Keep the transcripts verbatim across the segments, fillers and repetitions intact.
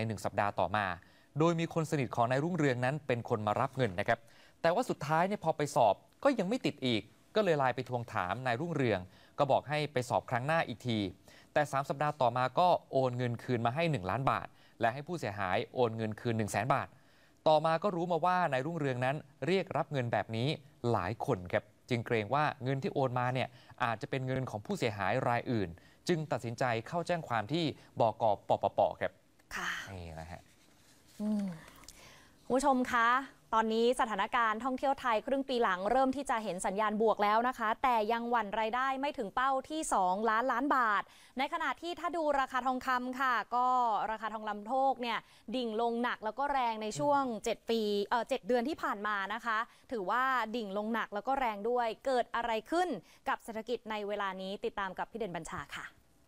หนึ่งสัปดาห์ต่อมาโดยมีคนสนิทของนายรุ่งเรืองนั้นเป็นคนมารับเงินนะครับแต่ว่าสุดท้ายเนี่ยพอไปสอบก็ยังไม่ติดอีกก็เลยไลน์ไปทวงถามนายรุ่งเรืองก็บอกให้ไปสอบครั้งหน้าอีกทีแต่สามสัปดาห์ต่อมาก็โอนเงินคืนมาให้หนึ่งล้านบาทและให้ผู้เสียหายโอนเงินคืน หนึ่งแสน บาทต่อมาก็รู้มาว่านายรุ่งเรืองนั้นเรียกรับเงินแบบนี้หลายคนครับจึงเกรงว่าเงินที่โอนมาเนี่ยอาจจะเป็นเงินของผู้เสียหายรายอื่นจึงตัดสินใจเข้าแจ้งความที่บก.ปปป.ครับค่ะนี่นะฮะคุณผู้ชมคะตอนนี้สถานการณ์ท่องเที่ยวไทยครึ่งปีหลังเริ่มที่จะเห็นสัญญาณบวกแล้วนะคะแต่ยังหวั่นรายได้ไม่ถึงเป้าที่สองล้านล้านบาทในขณะที่ถ้าดูราคาทองคำค่ะก็ราคาทองคำโลกเนี่ยดิ่งลงหนักแล้วก็แรงในช่วงเจ็ดปีเอ่อเจ็ดเดือนที่ผ่านมานะคะถือว่าดิ่งลงหนักแล้วก็แรงด้วยเกิดอะไรขึ้นกับเศรษฐกิจในเวลานี้ติดตามกับพี่เด่นบัญชาค่ะ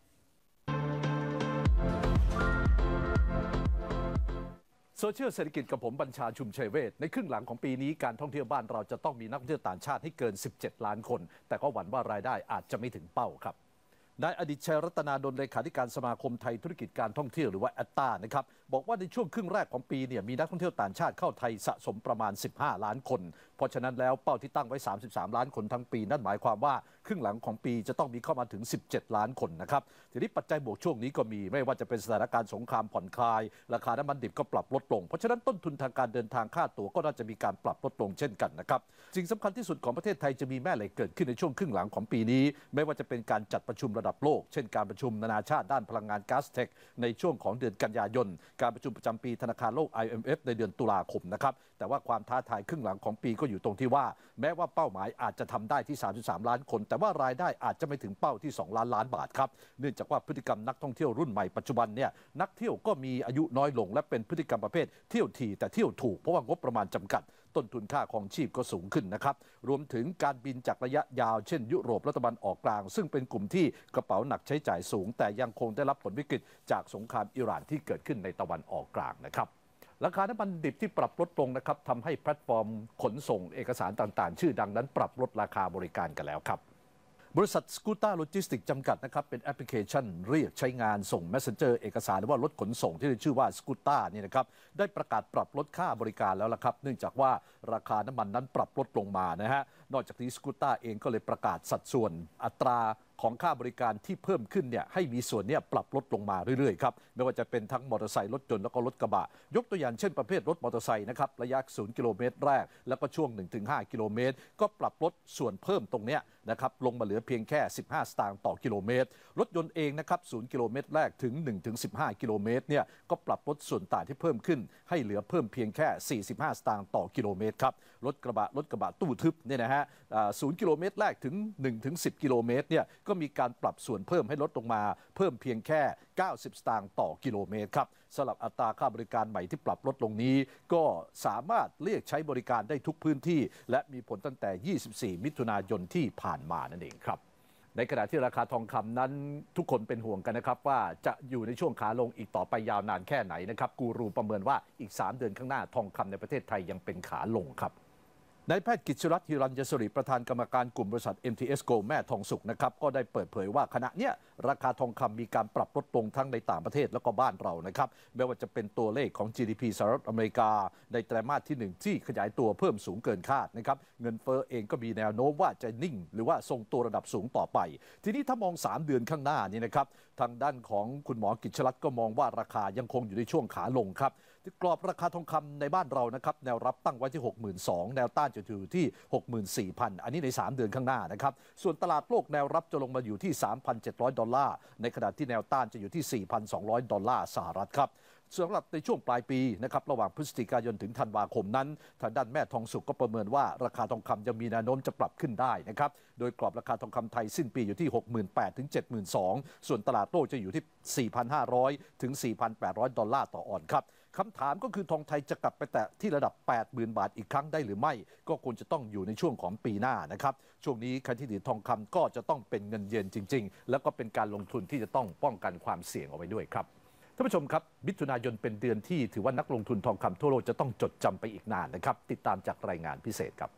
โซเชียลเศรษฐกิจกับผมบัญชาชุมชัยเวชในครึ่งหลังของปีนี้การท่องเที่ยวบ้านเราจะต้องมีนักท่องเที่ยวต่างชาติให้เกินสิบเจ็ดล้านคนแต่ก็หวั่นว่ารายได้อาจจะไม่ถึงเป้าครับนายอดิตชัยรัตนาดลเลขาธิการสมาคมไทยธุรกิจการท่องเที่ยวหรือว่าแอตตานะครับบอกว่าในช่วงครึ่งแรกของปีเนี่ยมีนักท่องเที่ยวต่างชาติเข้าไทยสะสมประมาณสิบห้าล้านคนเพราะฉะนั้นแล้วเป้าที่ตั้งไว้สามสิบสามล้านคนทั้งปีนั่นหมายความว่าครึ่งหลังของปีจะต้องมีเข้ามาถึงสิบเจ็ดล้านคนนะครับทีนี้ปัจจัยบวกช่วงนี้ก็มีไม่ว่าจะเป็นสถานการณ์สงครามผ่อนคลายราคาน้ำมันดิบก็ปรับลดลงเพราะฉะนั้นต้นทุนทางการเดินทางค่าตั๋วก็น่าจะมีการปรับลดลงเช่นกันนะครับสิ่งสำคัญที่สุดของประเทศไทยจะมีแม่เหล็กเกิดขึ้นในช่วงครึ่งหลังของปีนี้ไม่ว่าจะเป็นการจัดประชุมระดับโลกเช่นการประชุมนานาชาติด้านพลังงานก๊าซเทคในช่วงของเดือนกันยายนการประชุมประจำปีธนาคารโลก ไอ เอ็ม เอฟ ในเดือนตุลาคมนะครับแต่ว่าความท้าทายครึ่งหลังของปีก็อยู่ตรงที่ว่าแม้ว่าเป้าหมายอาจจะทำได้ที่สามสิบสามล้านคนแต่ว่ารายได้อาจจะไม่ถึงเป้าที่สองล้านล้านบาทครับเนื่องจากว่าพฤติกรรมนักท่องเที่ยวรุ่นใหม่ปัจจุบันเนี่ยนักเที่ยวก็มีอายุน้อยลงและเป็นพฤติกรรมประเภทเที่ยวทีแต่เที่ยวถูกเพราะว่างบประมาณจำกัดต้นทุนค่าครองชีพก็สูงขึ้นนะครับรวมถึงการบินจากระยะยาวเช่นยุโรปและตะวันออกกลางซึ่งเป็นกลุ่มที่กระเป๋าหนักใช้จ่ายสูงแต่ยังคงได้รับผลวิกฤตจากสงครามอิหร่านที่เกิดขึ้นในตะวันออกกลางนะครับราคาน้ำมันดิบที่ปรับลดลงนะครับทำให้แพลตฟอร์มขนส่งเอกสารต่างๆชื่อดังนั้นปรับลดราคาบริการกันแล้วครับบริษัทสกูต้าโลจิสติกจำกัดนะครับเป็นแอปพลิเคชันเรียกใช้งานส่ง Messenger เอกสารหรือว่ารถขนส่งที่ชื่อว่าสกูต้านี่นะครับได้ประกาศปรับลดค่าบริการแล้วละครับเนื่องจากว่าราคาน้ำมันนั้นปรับลดลงมานะฮะนอกจากนี้สกูต้าเองก็เลยประกาศสัดส่วนอัตราของค่าบริการที่เพิ่มขึ้นเนี่ยให้มีส่วนเนี่ยปรับลดลงมาเรื่อยๆครับไม่ว่าจะเป็นทั้งมอเตอร์ไซค์รถยนต์แล้วก็รถกระบะยกตัวอย่างเช่นประเภทรถมอเตอร์ไซค์นะครับระยะศูนย์กิโลเมตรแรกแล้วก็ช่วง หนึ่งถึงห้า กิโลเมตรก็ปรับลดส่วนเพิ่มตรงเนี้ยนะครับลงมาเหลือเพียงแค่สิบห้าสตางค์ต่อกิโลเมตรรถยนต์เองนะครับศูนย์กิโลเมตรแรกถึง หนึ่งถึงสิบห้า กิโลเมตรเนี่ยก็ปรับลดส่วนต่างที่เพิ่มขึ้นให้เหลือเพิ่มเพียงแค่สี่สิบห้าสตางค์ต่อกิโลเมตรครับรถกระบะรถกระบะตู้ทึบเนี่ยนะฮะศูนย์กิโลเมตรแรกถึง หนึ่งถึงสิบ กิโลเมตรเนี่ยก็มีการปรับส่วนเพิ่มให้ลดลงมาเพิ่มเพียงแค่เก้าสิบสตางค์ต่อกิโลเมตรครับสำหรับอัตราค่าบริการใหม่ที่ปรับลดลงนี้ก็สามารถเรียกใช้บริการได้ทุกพื้นที่และมีผลตั้งแต่ยี่สิบสี่มิถุนายนที่ผ่านมานั่นเองครับในขณะที่ราคาทองคำนั้นทุกคนเป็นห่วงกันนะครับว่าจะอยู่ในช่วงขาลงอีกต่อไปยาวนานแค่ไหนนะครับกูรูประเมินว่าอีกสามเดือนข้างหน้าทองคำในประเทศไทยยังเป็นขาลงครับนายแพทย์กิจรัตน์ฮิรัญยศริประธานกรรมการกลุ่มบริษัท เอ็ม ที เอส Gold แม่ทองสุกนะครับก็ได้เปิดเผยว่าขณะเนี้ยราคาทองคำมีการปรับลดลงทั้งในต่างประเทศแล้วก็บ้านเรานะครับไม่ว่าจะเป็นตัวเลขของ จี ดี พี สหรัฐอเมริกาในไตรมาสที่หนึ่งที่ขยายตัวเพิ่มสูงเกินคาดนะครับเงินเฟ้อเองก็มีแนวโน้มว่าจะนิ่งหรือว่าทรงตัวระดับสูงต่อไปทีนี้ถ้ามองสามเดือนข้างหน้านี่นะครับทางด้านของคุณหมอกิจรัตน์ก็มองว่าราคายังคงอยู่ในช่วงขาลงครับกรอบราคาทองคำในบ้านเรานะครับแนวรับตั้งไว้ที่ หกหมื่นสองพัน แนวต้านจะอยู่ที่ หกหมื่นสี่พัน อันนี้ในสามเดือนข้างหน้านะครับส่วนตลาดโลกแนวรับจะลงมาอยู่ที่ สามพันเจ็ดร้อย ดอลลาร์ในขณะที่แนวต้านจะอยู่ที่ สี่พันสองร้อย ดอลลาร์สหรัฐครับสำหรับในช่วงปลายปีนะครับระหว่างพฤศจิกายนถึงธันวาคมนั้นทางด้านแม่ทองสุกก็ประเมินว่าราคาทองคำจะมีแนวโน้มจะปรับขึ้นได้นะครับโดยกรอบราคาทองคำไทยสิ้นปีอยู่ที่ หกหมื่นแปดพัน ถึง เจ็ดหมื่นสองพัน ส่วนตลาดโลกจะอยู่ที่ สี่พันห้าร้อย ถึง สี่พันแปดร้อย ดอลลาร์ต่อออนซ์ครับคำถามก็คือทองไทยจะกลับไปแตะที่ระดับ แปดหมื่น บาทอีกครั้งได้หรือไม่ก็ควรจะต้องอยู่ในช่วงของปีหน้านะครับช่วงนี้ใครที่ถือทองคำก็จะต้องเป็นเงินเย็นจริงๆแล้วก็เป็นการลงทุนที่จะต้องป้องกันความเสี่ยงเอาไว้ด้วยครับท่านผู้ชมครับมิถุนายนเป็นเดือนที่ถือว่านักลงทุนทองคำทั่วโลกจะต้องจดจำไปอีกนานนะครับติดตามจากรายงานพิเศษครับ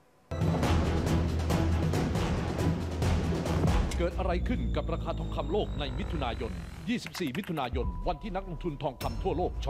เกิดอะไรขึ้นกับราคาทองคำโลกในมิถุนายน ยี่สิบสี่ มิถุนายนวันที่นักลงทุนทองคำทั่วโลก